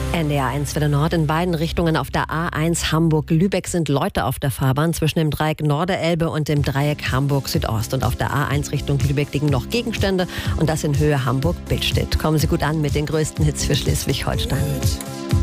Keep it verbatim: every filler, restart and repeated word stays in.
N D R eins für den Nord. In beiden Richtungen auf der A eins Hamburg-Lübeck sind Leute auf der Fahrbahn zwischen dem Dreieck Norderelbe und dem Dreieck Hamburg-Südost. Und auf der A eins Richtung Lübeck liegen noch Gegenstände und das in Höhe Hamburg-Billstedt. Kommen Sie gut an mit den größten Hits für Schleswig-Holstein.